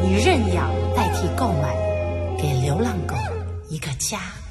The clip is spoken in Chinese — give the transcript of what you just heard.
以认养代替购买，给流浪狗一个家。